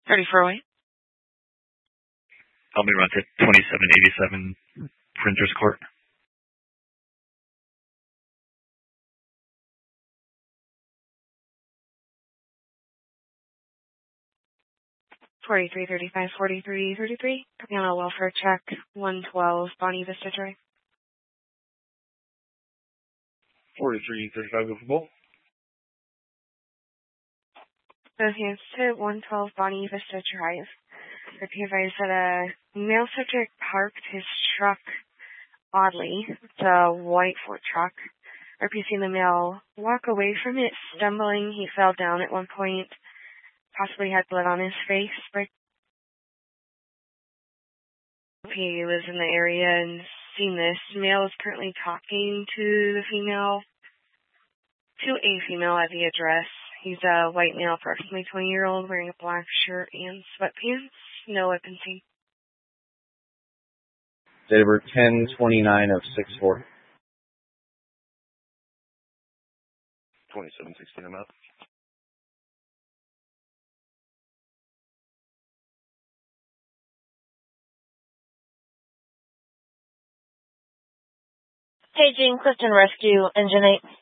34 Way. I'll be run to 2787 Printers Court. 4335, 4333. On a welfare check, 112 Bonnie Vista Drive. 4335, go for both. Both hands to 112 Bonnie Vista Drive. Be advised that a male subject parked his truck oddly. It's a white Ford truck. RPC the male walk away from it, stumbling. He fell down at one point. Possibly had blood on his face. But he was in the area and seen this. Male is currently talking to a female at the address. He's a white male, approximately 20-year-old, wearing a black shirt and sweatpants. No weapon seen. Date of birth 10/29 of 6/4. 2716, I'm out. Paging Clifton Rescue, Engine 8.